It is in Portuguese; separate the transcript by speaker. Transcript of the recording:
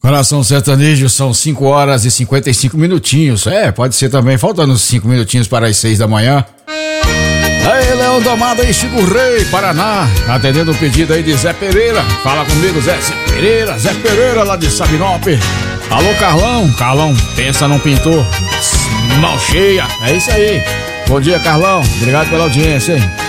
Speaker 1: Coração Sertanejo, são 5 horas e 55 minutinhos. Pode ser também, faltando 5 minutinhos para as 6 da manhã. Aí, Leão Domado aí, Chico Rei, Paraná, atendendo o pedido aí de Zé Pereira. Fala comigo, Zé Pereira lá de Sabinop. Alô, Carlão, pensa num pintor, mão cheia, é isso aí. Bom dia, Carlão, obrigado pela audiência, hein?